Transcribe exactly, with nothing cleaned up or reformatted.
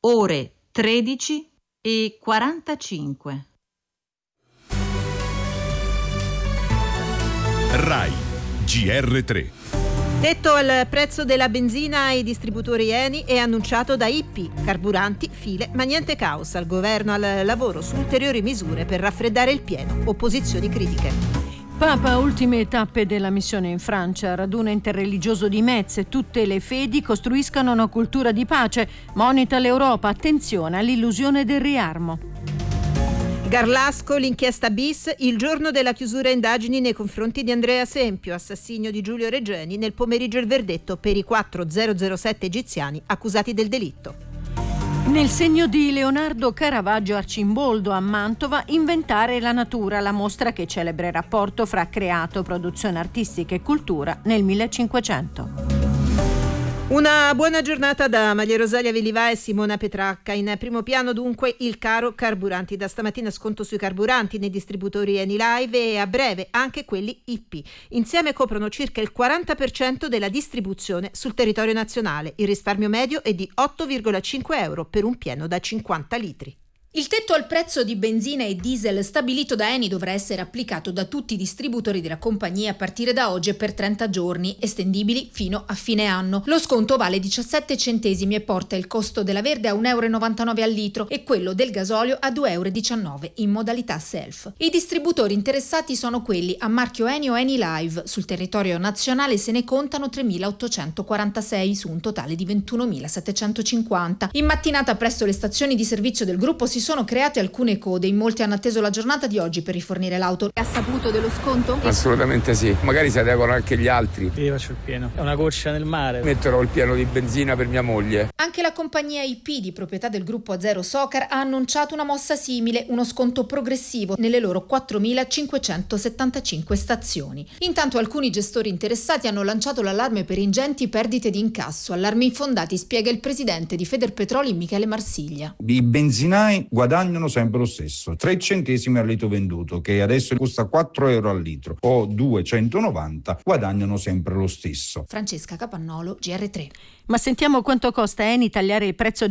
ore tredici e quarantacinque. Rai G R tre. Tetto al prezzo della benzina ai distributori Eni è annunciato da I P, carburanti, file, ma niente caos. Al governo al lavoro su ulteriori misure per raffreddare il pieno. Opposizioni critiche. Papa, ultime tappe della missione in Francia, raduno interreligioso di Metz, tutte le fedi costruiscano una cultura di pace, monita l'Europa, attenzione all'illusione del riarmo. Garlasco, l'inchiesta bis, il giorno della chiusura indagini nei confronti di Andrea Sempio, assassinio di Giulio Regeni, nel pomeriggio il verdetto per i quattro zero zero sette egiziani accusati del delitto. Nel segno di Leonardo Caravaggio Arcimboldo a Mantova, Inventare la natura, la mostra che celebra il rapporto fra creato, produzione artistica e cultura nel millecinquecento. Una buona giornata da Maria Rosalia Vellivà e Simona Petracca. In primo piano dunque il caro carburanti. Da stamattina sconto sui carburanti nei distributori Eni Live e a breve anche quelli I P. Insieme coprono circa il quaranta per cento della distribuzione sul territorio nazionale. Il risparmio medio è di otto virgola cinque euro per un pieno da cinquanta litri. Il tetto al prezzo di benzina e diesel stabilito da Eni dovrà essere applicato da tutti i distributori della compagnia a partire da oggi e per trenta giorni, estendibili fino a fine anno. Lo sconto vale diciassette centesimi e porta il costo della verde a un euro e novantanove al litro e quello del gasolio a due euro e diciannove in modalità self. I distributori interessati sono quelli a marchio Eni o Eni Live. Sul territorio nazionale se ne contano tremilaottocentoquarantasei su un totale di ventunomilasettecentocinquanta. In mattinata presso le stazioni di servizio del gruppo si sono create alcune code, in molti hanno atteso la giornata di oggi per rifornire l'auto. Ha saputo dello sconto? Assolutamente sì, magari si adeguano anche gli altri. Io faccio il pieno, è una corsa nel mare. Metterò il pieno di benzina per mia moglie. Anche la compagnia I P, di proprietà del gruppo Azero Socar, ha annunciato una mossa simile, uno sconto progressivo nelle loro quattromilacinquecentosettantacinque stazioni. Intanto alcuni gestori interessati hanno lanciato l'allarme per ingenti perdite di incasso, allarmi infondati, spiega il presidente di Federpetroli Michele Marsiglia. I benzinai guadagnano sempre lo stesso, tre centesimi al litro venduto, che adesso costa quattro euro al litro, o duecentonovanta, guadagnano sempre lo stesso. Francesca Capannolo, G R tre. Ma sentiamo quanto costa Eni tagliare il prezzo